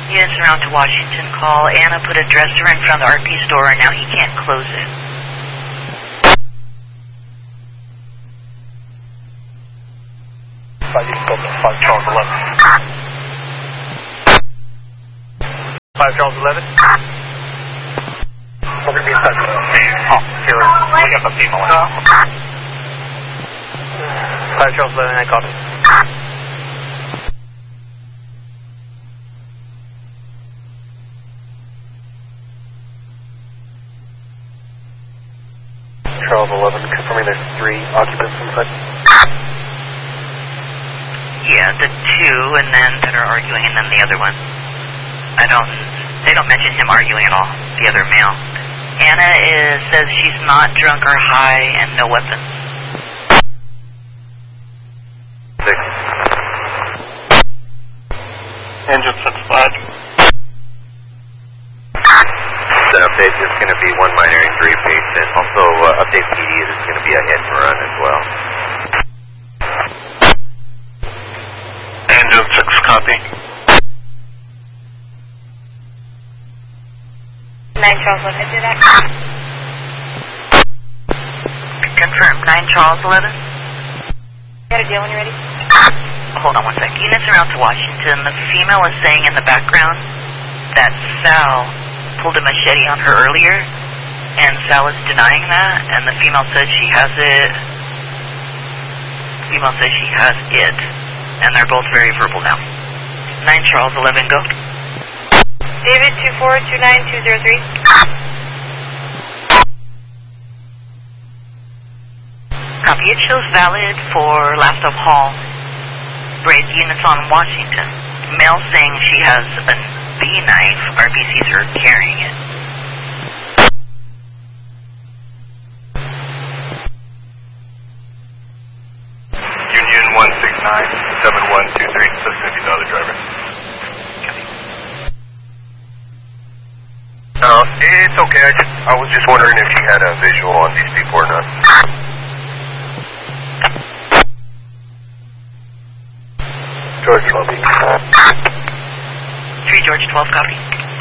Units around to Washington call. Anna put a dresser in front of the RP store and now he can't close it. Five Charles 11. 5 Charles 11. We're going to be in touch with Taylor. We got the female in. 5 Charles 11, I called it. Charles 11, confirming there's 3 occupants inside. Yeah, the 2 and then that are arguing and then the other one. They don't mention him arguing at all, the other male. Anna says she's not drunk or high and no weapons. 6. Engine 6-5. The update is going to be 1 minor injury patient. Also, update PD is going to be a hit and run as well. Engine 6, copy. 9 Charles 11, do that. Confirm, 9 Charles 11. Got a deal when you're ready. Hold on one sec. Units around to Washington. The female is saying in the background that Sal pulled a machete on her earlier, and Sal is denying that, and the female says she has it. The female says she has it, and they're both very verbal now. 9 Charles 11, go. David 2429203. Copy. It shows valid for last of hall. Break units on Washington. Male saying she has a B knife. RBCs are carrying it. Union 169-7123. That's going to be the other driver. It's okay. I was just wondering if she had a visual on these people or not. George 12. 3 George 12, copy.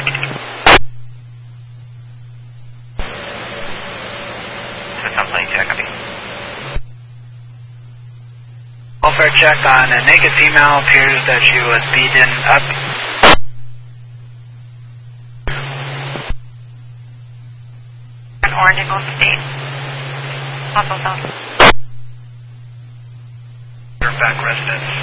Copy. Welfare check on a naked female. Appears that she was beaten up. Orange and Gold State. Hospital South. Fairfax residence.